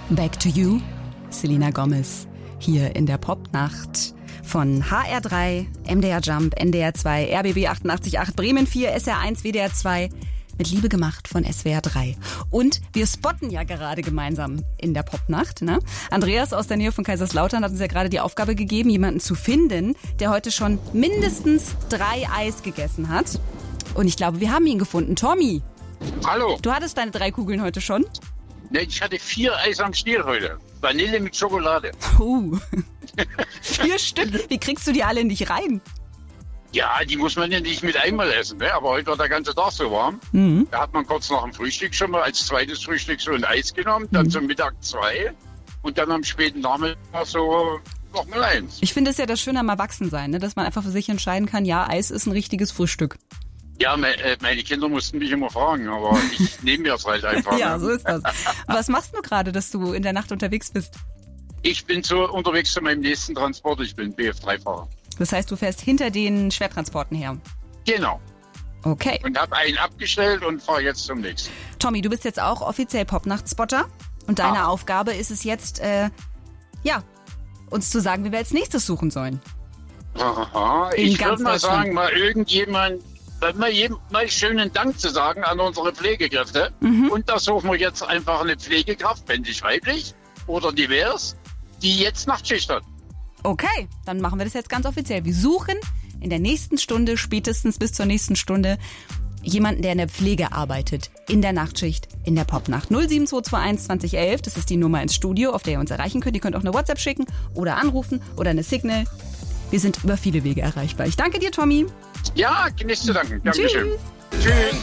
Back to You, Selena Gomez, hier in der Popnacht von HR3, MDR Jump, NDR 2, RBB 88.8, Bremen 4, SR 1, WDR 2, mit Liebe gemacht von SWR 3. Und wir spotten ja gerade gemeinsam in der Popnacht. Ne? Andreas aus der Nähe von Kaiserslautern hat uns ja gerade die Aufgabe gegeben, jemanden zu finden, der heute schon mindestens 3 Eis gegessen hat. Und ich glaube, wir haben ihn gefunden. Tommy. Hallo. Du hattest deine 3 Kugeln heute schon? Ne, ich hatte 4 Eis am Stiel heute. Vanille mit Schokolade. 4 Stück? Wie kriegst du die alle nicht rein? Ja, die muss man ja nicht mit einmal essen, ne? Aber heute war der ganze Tag so warm. Da hat man kurz nach dem Frühstück schon mal als zweites Frühstück so ein Eis genommen, dann zum Mittag 2 und dann am späten Nachmittag so nochmal 1. Ich finde es ja das Schöne am Erwachsensein, ne? Dass man einfach für sich entscheiden kann, ja, Eis ist ein richtiges Frühstück. Ja, meine Kinder mussten mich immer fragen, aber ich nehme mir das halt einfach. Ja, so ist das. Was machst du gerade, dass du in der Nacht unterwegs bist? Ich bin so unterwegs zu meinem nächsten Transport, ich bin BF3-Fahrer. Das heißt, du fährst hinter den Schwertransporten her? Genau. Okay. Und habe einen abgestellt und fahre jetzt zum nächsten. Tommy, du bist jetzt auch offiziell Popnacht-Spotter und deine Aufgabe ist es jetzt, uns zu sagen, wie wir als nächstes suchen sollen. Aha, ich würde mal sagen, mal irgendjemand, mal schönen Dank zu sagen an unsere Pflegekräfte. Und da suchen wir jetzt einfach eine Pflegekraft, männlich, weiblich oder divers, die jetzt Nachtschicht hat. Okay, dann machen wir das jetzt ganz offiziell. Wir suchen in der nächsten Stunde, spätestens bis zur nächsten Stunde, jemanden, der in der Pflege arbeitet, in der Nachtschicht, in der Popnacht. 07221 2011, das ist die Nummer ins Studio, auf der ihr uns erreichen könnt. Ihr könnt auch eine WhatsApp schicken oder anrufen oder eine Signal. Wir sind über viele Wege erreichbar. Ich danke dir, Tommy. Ja, nichts zu danken. Dankeschön. Tschüss.